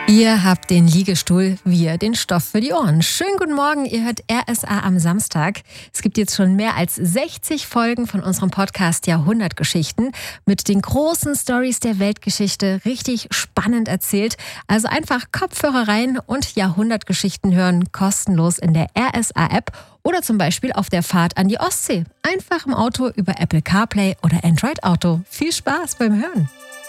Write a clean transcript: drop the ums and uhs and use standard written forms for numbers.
Ihr habt den Liegestuhl, wir den Stoff für die Ohren. Schönen guten Morgen, ihr hört RSA am Samstag. Es gibt jetzt schon mehr als 60 Folgen von unserem Podcast Jahrhundertgeschichten mit den großen Stories der Weltgeschichte, richtig spannend erzählt. Also einfach Kopfhörer rein und Jahrhundertgeschichten hören, kostenlos in der RSA-App oder zum Beispiel auf der Fahrt an die Ostsee. Einfach im Auto über Apple CarPlay oder Android Auto. Viel Spaß beim Hören.